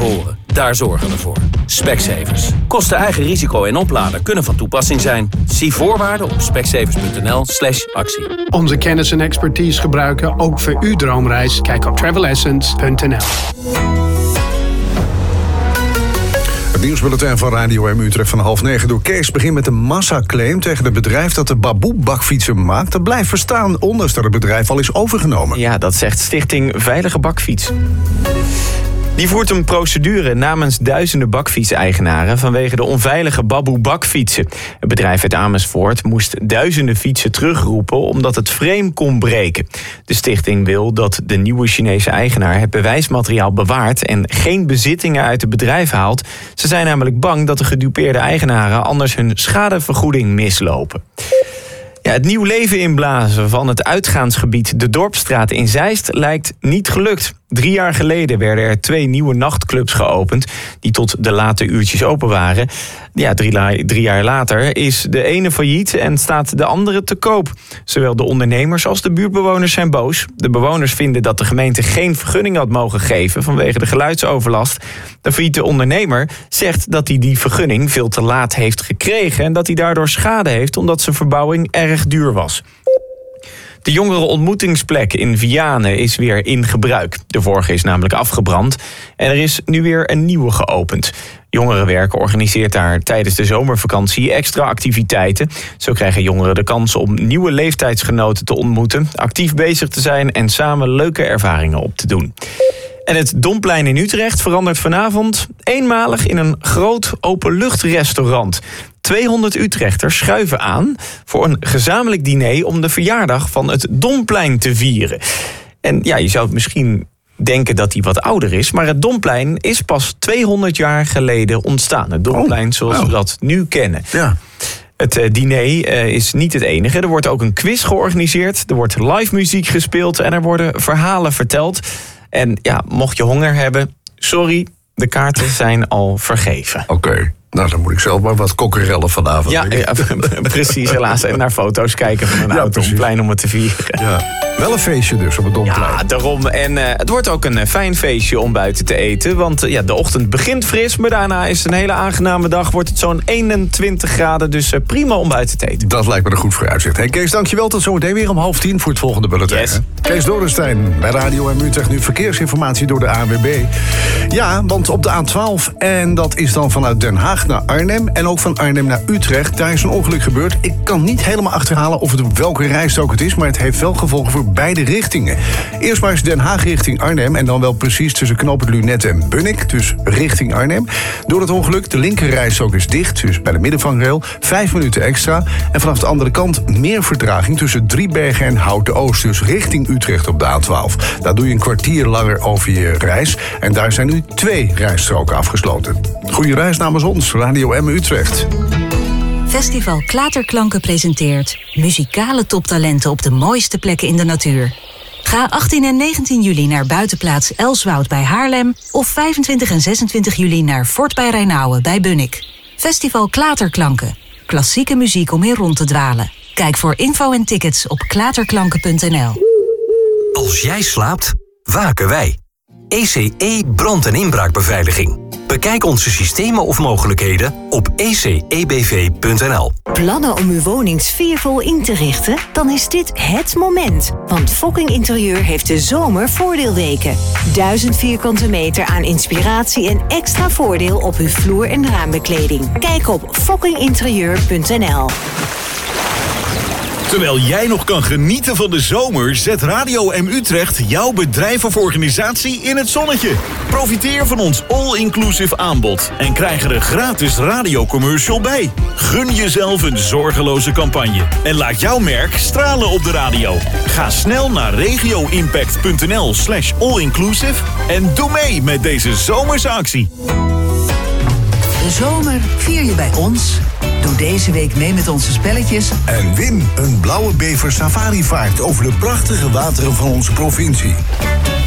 horen. Daar zorgen we voor. Specsavers. Kosten eigen risico en opladen kunnen van toepassing zijn. Zie voorwaarden op specsavers.nl/actie. Onze kennis en expertise gebruiken ook voor uw droomreis. Kijk op travelessence.nl. Het nieuwsbulletin van Radio M Utrecht van 8:30 door Kees begint met een massaclaim tegen het bedrijf dat de Baboe-bakfietsen maakt. Dat blijft verstaan, ondanks dat het bedrijf al is overgenomen. Ja, dat zegt Stichting Veilige Bakfiets. Die voert een procedure namens duizenden bakfietseigenaren vanwege de onveilige Baboe-bakfietsen. Het bedrijf uit Amersfoort moest duizenden fietsen terugroepen omdat het frame kon breken. De stichting wil dat de nieuwe Chinese eigenaar het bewijsmateriaal bewaart en geen bezittingen uit het bedrijf haalt. Ze zijn namelijk bang dat de gedupeerde eigenaren anders hun schadevergoeding mislopen. Ja, het nieuw leven inblazen van het uitgaansgebied De Dorpsstraat in Zeist lijkt niet gelukt. 3 jaar geleden werden er 2 nieuwe nachtclubs geopend die tot de late uurtjes open waren. Ja, 3 jaar later is de ene failliet en staat de andere te koop. Zowel de ondernemers als de buurtbewoners zijn boos. De bewoners vinden dat de gemeente geen vergunning had mogen geven vanwege de geluidsoverlast. De failliete ondernemer zegt dat hij die vergunning veel te laat heeft gekregen en dat hij daardoor schade heeft omdat zijn verbouwing erg duur was. De jongerenontmoetingsplek in Vianen is weer in gebruik. De vorige is namelijk afgebrand en er is nu weer een nieuwe geopend. Jongerenwerk organiseert daar tijdens de zomervakantie extra activiteiten. Zo krijgen jongeren de kans om nieuwe leeftijdsgenoten te ontmoeten, actief bezig te zijn en samen leuke ervaringen op te doen. En het Domplein in Utrecht verandert vanavond eenmalig in een groot openluchtrestaurant. 200 Utrechters schuiven aan voor een gezamenlijk diner om de verjaardag van het Domplein te vieren. En ja, je zou het misschien denken dat hij wat ouder is, maar het Domplein is pas 200 jaar geleden ontstaan. Het Domplein zoals we dat nu kennen. Ja. Het diner is niet het enige. Er wordt ook een quiz georganiseerd, er wordt live muziek gespeeld en er worden verhalen verteld. En ja, mocht je honger hebben, sorry, de kaarten zijn al vergeven. Oké. Nou, dan moet ik zelf maar wat kokkerellen vanavond. Ja, precies, helaas. En naar foto's kijken van een oud Domplein om het te vieren. Ja. Wel een feestje dus op het Domplein. Ja, daarom. En het wordt ook een fijn feestje om buiten te eten. Want de ochtend begint fris, maar daarna is het een hele aangename dag. Wordt het zo'n 21 graden, dus prima om buiten te eten. Dat lijkt me een goed vooruitzicht. Hey Kees, dankjewel. Tot zometeen weer om 9:30 voor het volgende bulletin. Yes. Kees Dorenstein bij Radio M Utrecht. Nu verkeersinformatie door de ANWB. Ja, want op de A12, en dat is dan vanuit Den Haag naar Arnhem en ook van Arnhem naar Utrecht. Daar is een ongeluk gebeurd. Ik kan niet helemaal achterhalen of het op welke rijstrook het is, maar het heeft wel gevolgen voor beide richtingen. Eerst maar eens Den Haag richting Arnhem en dan wel precies tussen knooppunt Lunetten en Bunnik, dus richting Arnhem. Door het ongeluk, de linker rijstrook is dicht, dus bij de middenvangrail, 5 minuten extra. En vanaf de andere kant meer vertraging tussen Driebergen en Houten-Oost, dus richting Utrecht op de A12. Daar doe je een kwartier langer over je reis en daar zijn nu 2 rijstroken afgesloten. Goeie reis namens ons, Radio M Utrecht. Festival Klaterklanken presenteert muzikale toptalenten op de mooiste plekken in de natuur. Ga 18 en 19 juli naar buitenplaats Elswoud bij Haarlem of 25 en 26 juli naar Fort bij Rijnauwen bij Bunnik. Festival Klaterklanken. Klassieke muziek om in rond te dwalen. Kijk voor info en tickets op klaterklanken.nl. Als jij slaapt, waken wij. ECE brand- en inbraakbeveiliging. Bekijk onze systemen of mogelijkheden op ecebv.nl. Plannen om uw woning sfeervol in te richten? Dan is dit het moment. Want Fokking Interieur heeft de zomervoordeelweken. 1000 vierkante meter aan inspiratie en extra voordeel op uw vloer- en raambekleding. Kijk op fokkinginterieur.nl. Terwijl jij nog kan genieten van de zomer, zet Radio M Utrecht jouw bedrijf of organisatie in het zonnetje. Profiteer van ons all-inclusive aanbod en krijg er een gratis radiocommercial bij. Gun jezelf een zorgeloze campagne en laat jouw merk stralen op de radio. Ga snel naar regioimpact.nl/allinclusive en doe mee met deze zomerse actie. De zomer vier je bij ons. Doe deze week mee met onze spelletjes. En win een blauwe bever safarivaart over de prachtige wateren van onze provincie.